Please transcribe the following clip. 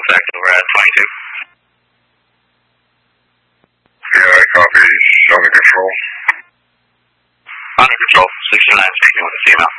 contact over at 22. Yeah, I copy. Under control. Under control. 69 speaking with the CML.